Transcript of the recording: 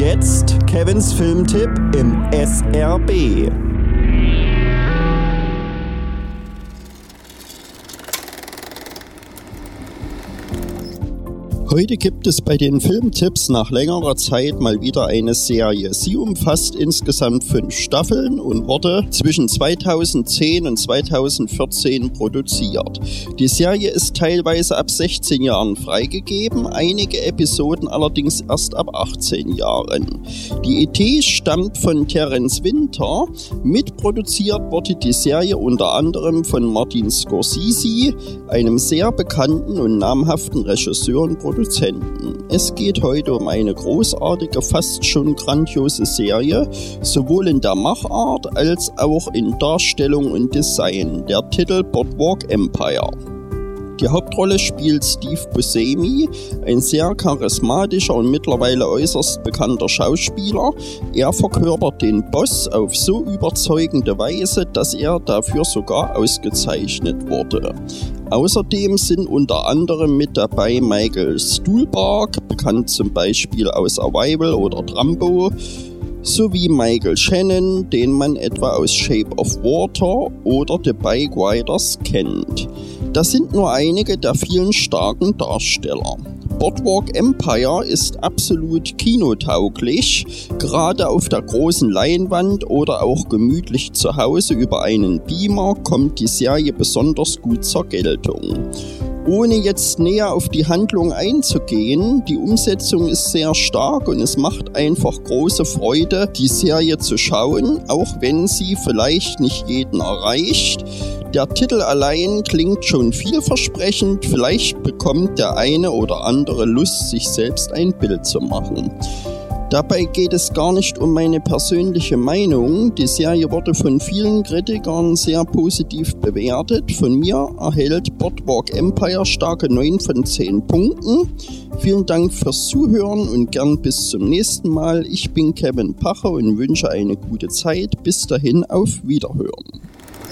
Jetzt Kevins Filmtipp im SRB. Heute gibt es bei den Filmtipps nach längerer Zeit mal wieder eine Serie. Sie umfasst insgesamt 5 Staffeln und wurde zwischen 2010 und 2014 produziert. Die Serie ist teilweise ab 16 Jahren freigegeben, einige Episoden allerdings erst ab 18 Jahren. Die Idee stammt von Terence Winter. Mitproduziert wurde die Serie unter anderem von Martin Scorsese, einem sehr bekannten und namhaften Regisseur und Produzenten. Es geht heute um eine großartige, fast schon grandiose Serie, sowohl in der Machart als auch in Darstellung und Design. Der Titel Boardwalk Empire. Die Hauptrolle spielt Steve Buscemi, ein sehr charismatischer und mittlerweile äußerst bekannter Schauspieler. Er verkörpert den Boss auf so überzeugende Weise, dass er dafür sogar ausgezeichnet wurde. Außerdem sind unter anderem mit dabei Michael Stuhlbarg, bekannt zum Beispiel aus Arrival oder Trumbo, sowie Michael Shannon, den man etwa aus Shape of Water oder The Bike Riders kennt. Das sind nur einige der vielen starken Darsteller. Boardwalk Empire ist absolut kinotauglich, gerade auf der großen Leinwand oder auch gemütlich zu Hause über einen Beamer kommt die Serie besonders gut zur Geltung. Ohne jetzt näher auf die Handlung einzugehen, die Umsetzung ist sehr stark und es macht einfach große Freude, die Serie zu schauen, auch wenn sie vielleicht nicht jeden erreicht. Der Titel allein klingt schon vielversprechend, vielleicht bekommt der eine oder andere Lust, sich selbst ein Bild zu machen. Dabei geht es gar nicht um meine persönliche Meinung. Die Serie wurde von vielen Kritikern sehr positiv bewertet. Von mir erhält Boardwalk Empire starke 9 von 10 Punkten. Vielen Dank fürs Zuhören und gern bis zum nächsten Mal. Ich bin Kevin Pacher und wünsche eine gute Zeit. Bis dahin, auf Wiederhören.